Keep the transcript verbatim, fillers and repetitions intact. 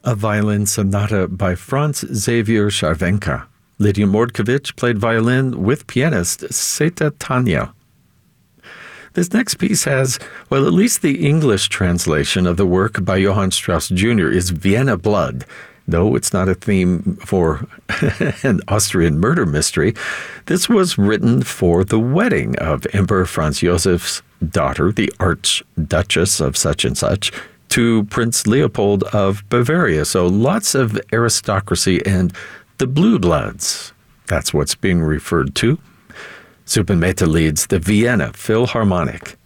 A violin sonata by Franz Xavier Scharwenka. Lydia Mordkovich played violin with pianist Seta Tanya. This next piece has, well, at least the English translation of the work by Johann Strauss Junior is Vienna Blood. Though it's not a theme for an Austrian murder mystery, this was written for the wedding of Emperor Franz Josef's daughter, the Archduchess of such and such, to Prince Leopold of Bavaria. So lots of aristocracy and the blue bloods. That's what's being referred to. Zupin Mehta leads the Vienna Philharmonic.